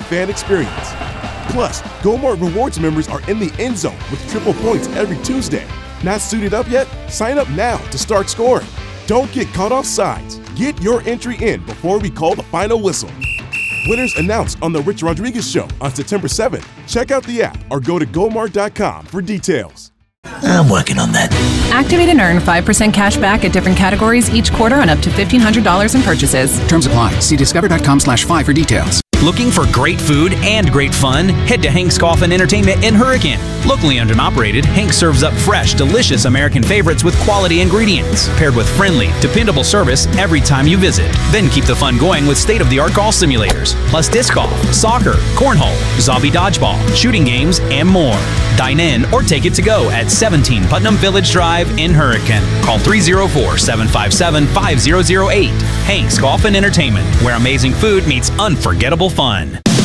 fan experience. Plus, GoMart Rewards members are in the end zone with triple points every Tuesday. Not suited up yet? Sign up now to start scoring. Don't get caught off sides. Get your entry in before we call the final whistle. Winners announced on The Rich Rodriguez Show on September 7th. Check out the app or go to gomart.com for details. I'm working on that. Activate and earn 5% cash back at different categories each quarter on up to $1,500 in purchases. Terms apply. See discover.com/5 for details. Looking for great food and great fun? Head to Hank's Coffin Entertainment in Hurricane. Locally owned and operated, Hank serves up fresh, delicious American favorites with quality ingredients, paired with friendly, dependable service every time you visit. Then keep the fun going with state-of-the-art golf simulators, plus disc golf, soccer, cornhole, zombie dodgeball, shooting games, and more. Dine in or take it to go at 17 Putnam Village Drive in Hurricane. Call 304-757-5008. Hank's Golf and Entertainment, where amazing food meets unforgettable fun.